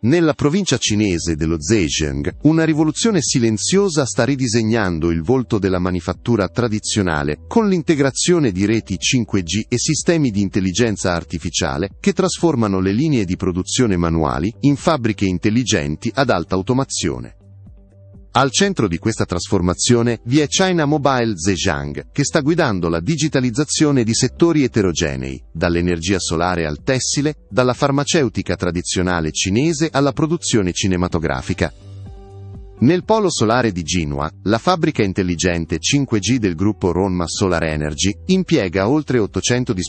Nella provincia cinese dello Zhejiang, una rivoluzione silenziosa sta ridisegnando il volto della manifattura tradizionale con l'integrazione di reti 5G e sistemi di intelligenza artificiale che trasformano le linee di produzione manuali in fabbriche intelligenti ad alta automazione. Al centro di questa trasformazione vi è China Mobile Zhejiang, che sta guidando la digitalizzazione di settori eterogenei, dall'energia solare al tessile, dalla farmaceutica tradizionale cinese alla produzione cinematografica. Nel polo solare di Jinhua, la fabbrica intelligente 5G del gruppo Ronma Solar Energy impiega oltre 800